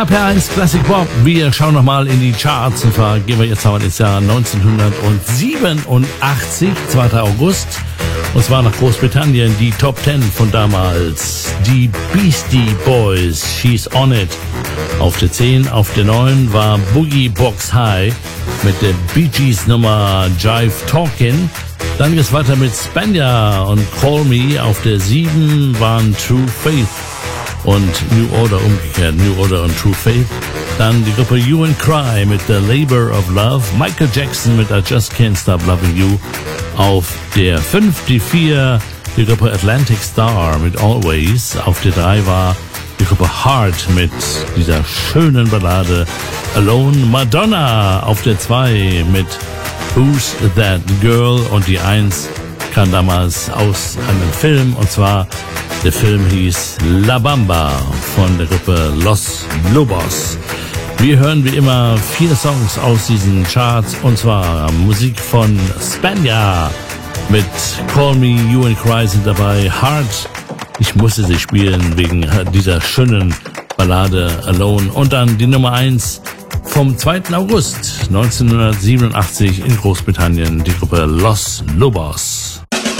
RPR1 Classic Pop. Wir schauen nochmal in die Charts und zwar gehen wir jetzt aber ins Jahr 1987, 2. August. Und zwar nach Großbritannien, die Top 10 von damals. Die Beastie Boys, She's On It. Auf der 10, auf der 9 war Boogie Box High mit der Bee Gees Nummer Jive Talkin'. Dann geht's weiter mit Spanja und Call Me. Auf der 7 waren True Faith und New Order umgekehrt, New Order und True Faith. Dann die Gruppe You and Cry mit The Labor of Love. Michael Jackson mit I Just Can't Stop Loving You. Auf der 5 die 4 die Gruppe Atlantic Star mit Always. Auf der 3 war die Gruppe Heart mit dieser schönen Ballade Alone. Madonna auf der 2 mit Who's That Girl, und die 1 kam damals aus einem Film, und zwar der Film hieß La Bamba von der Gruppe Los Lobos. Wir hören wie immer 4 Songs aus diesen Charts, und zwar Musik von Spanja mit Call Me, You and Cry sind dabei, Heart, ich musste sie spielen wegen dieser schönen Ballade Alone, und dann die Nummer 1 vom 2. August 1987 in Großbritannien, die Gruppe Los Lobos.